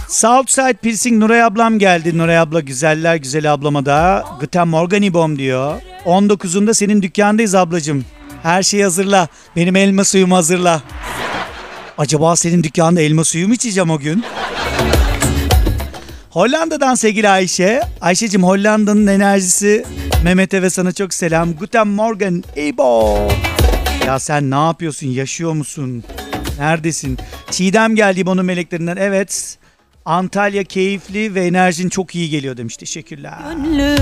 Southside Piercing Nuray ablam geldi. Nuray abla güzeller güzeli ablama da. Guten Morgen İbom diyor. 19'unda senin dükkandayız ablacığım. Her şeyi hazırla. Benim elma suyumu hazırla. Acaba senin dükkanda elma suyu mu içeceğim o gün? Hollanda'dan sevgili Ayşe. Ayşe'cim Hollanda'nın enerjisi. Mehmet'e ve sana çok selam. Guten Morgen İbo. Ya sen ne yapıyorsun? Yaşıyor musun? Neredesin? Çiğdem geldi İbo'nun meleklerinden. Evet. Antalya keyifli ve enerjin çok iyi geliyor demiş. Teşekkürler.